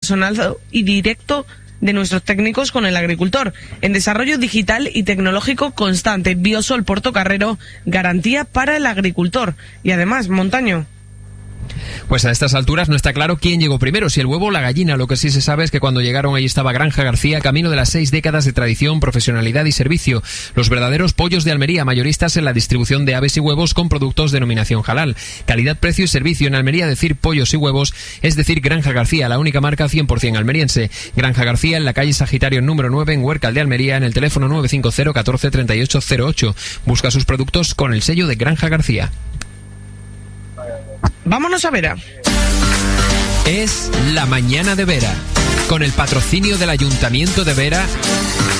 personalizado y directo de nuestros técnicos con el agricultor, en desarrollo digital y tecnológico constante. Biosol Portocarrero, garantía para el agricultor. Y además, Montaño. Pues a estas alturas no está claro quién llegó primero, si el huevo o la gallina. Lo que sí se sabe es que cuando llegaron allí estaba Granja García, camino de las 6 décadas de tradición, profesionalidad y servicio. Los verdaderos pollos de Almería, mayoristas en la distribución de aves y huevos con productos denominación halal. Calidad, precio y servicio. En Almería decir pollos y huevos es decir Granja García, la única marca 100% almeriense. Granja García en la calle Sagitario número 9 en Huércal de Almería, en el teléfono 950 14 38 08. Busca sus productos con el sello de Granja García. Vámonos a Vera. Es la mañana de Vera, con el patrocinio del Ayuntamiento de Vera